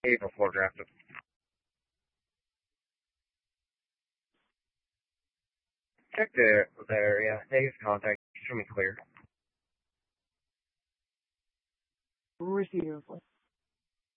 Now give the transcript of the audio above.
April 4 drafted. Check the area. Negative contact. Show me clear. Receive.